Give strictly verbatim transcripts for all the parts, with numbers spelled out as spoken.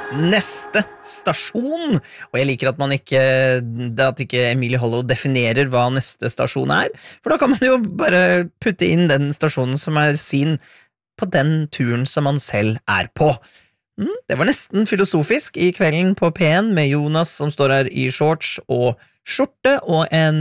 neste stasjon, og jeg liker at man ikke, at ikke Emilie Hollow definerer hva neste stasjon er, for da kan man jo bare putte inn den stasjonen som er sin på den turen som man selv er på. Mm, det var nesten filosofisk i kvelden på P en med Jonas som står her i shorts og skjorte og en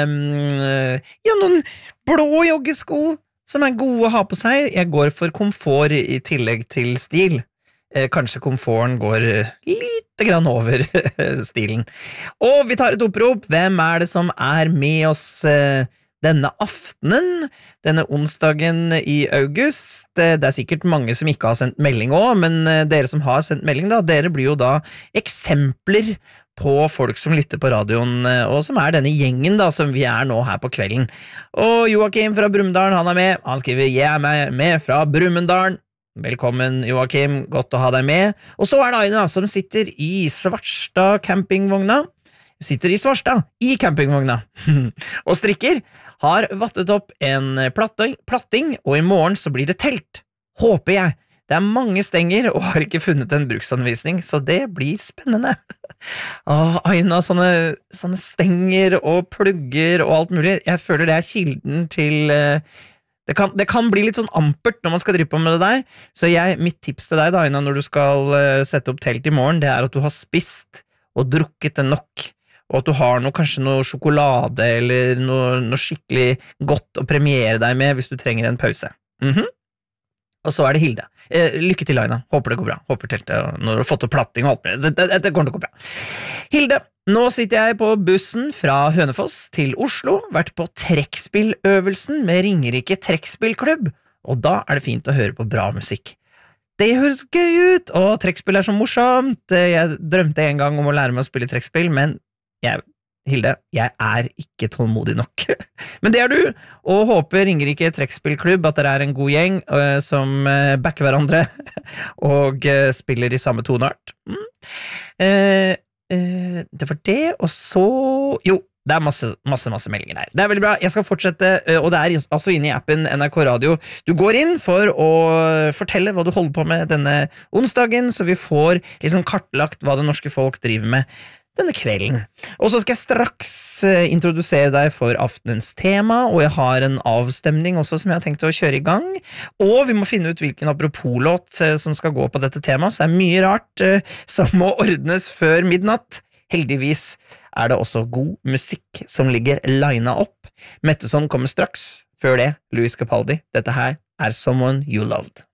um, ja, noen blå joggesko som er gode å ha på seg. Jeg går for komfort i tillegg til stil. Eh, kanskje komforten går lite grann over stilen. Og vi tar et opprop. Hvem er det som er med oss eh, denne aftenen, denne onsdagen i august? Det, det er sikkert mange som ikke har sendt melding også, men eh, dere som har sendt melding, da, dere blir jo da eksempler på folk som lytter på radioen, og som er denne gjengen da, som vi er nå her på kvelden. Og Joakim fra Brumunddal, han er med. Han skriver, jeg er med, med fra Brumunddal. Velkommen, Joakim. Godt å ha deg med. Og så er det Aina, som sitter i Svarstad campingvogna. Sitter i Svarstad, i campingvogna. og strikker. Har vattet opp en platting, platting, og i morgen så blir det telt. Håper jeg. Det er mange stenger, og har ikke funnet en bruksanvisning, så det blir spennende. Åh, Aina, sånne, sånne stenger og plugger og alt mulig, jeg føler det er kilden til... Det kan, det kan bli litt sånn ampert når man skal drive på med det der, så jeg, mitt tips til deg, da, Aina, når du skal sette opp telt i morgen, det er at du har spist og drukket det nok, og at du har noe, kanskje noe sjokolade eller noe, noe skikkelig godt å premiere deg med hvis du trenger en pause. Mhm. Og så er det Hilde. Eh, lykke til, Aina. Håper det går bra. Håper teltet, når du har fått opp platting og alt med det. Det, det, det kommer til å gå bra. Hilde, nå sitter jeg på bussen fra Hønefoss til Oslo, vært på trekkspilløvelsen med Ringerike trekkspillklubb, og da er det fint å høre på bra musikk. Det høres gøy ut, og trekkspill er så morsomt. Jeg drømte en gang om å lære meg å spille trekkspill, men jeg... Hilde, jeg er ikke tålmodig nok. Men det er du, og håper Ringerike trekkspillklubb at dere er en god gjeng uh, som uh, backer hverandre og uh, spiller i samme toneart. Mm. Uh, uh, det var det, og så... Jo, det er masse, masse, masse meldinger her. Det er veldig bra, jeg skal fortsette, uh, og det er altså inne i appen N R K Radio. Du går inn for å fortelle hva du holder på med denne onsdagen, så vi får liksom kartlagt hva det norske folk driver med denne kvelden. Og så skal jeg straks uh, introdusere deg for aftenens tema, og jeg har en avstemning også som jeg har tenkt å kjøre i gang, og vi må finne ut hvilken apropos-låt uh, som skal gå på dette temaet, så det er mye rart uh, som må ordnes før midnatt. Heldigvis er det også god musikk som ligger linet opp. Metteson kommer straks. Før det, Louis Capaldi. Dette her er Someone You Loved.